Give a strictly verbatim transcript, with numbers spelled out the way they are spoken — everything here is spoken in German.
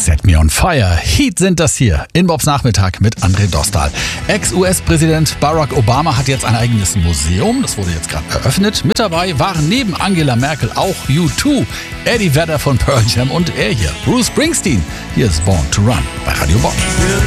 Set Me on Fire. Heat sind das hier in Bobs Nachmittag mit André Dostal. Ex-U S-Präsident Barack Obama hat jetzt ein eigenes Museum. Das wurde jetzt gerade eröffnet. Mit dabei waren neben Angela Merkel auch U zwei, Eddie Vedder von Pearl Jam und er hier, Bruce Springsteen. Hier ist Born to Run bei Radio Bob.